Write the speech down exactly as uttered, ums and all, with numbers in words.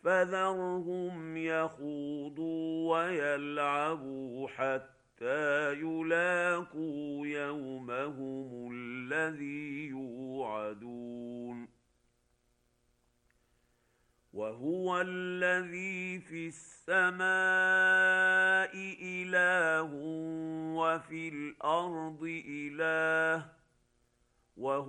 فذرهم يخوضوا ويلعبوا حتى يلاقوا يومهم الذي يوعدون. وهو الذي في السماء إله وفي الأرض إله، وهو